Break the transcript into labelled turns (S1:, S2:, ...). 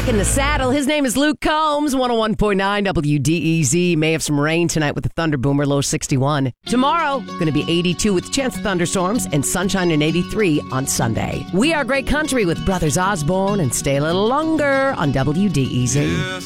S1: back in the saddle. His name is Luke Combs, 101.9 WDEZ. May have some rain tonight with the Thunder Boomer, low 61. Tomorrow, going to be 82 with a chance of thunderstorms and sunshine and 83 on Sunday. We are Great Country with Brothers Osborne and stay a little longer on WDEZ.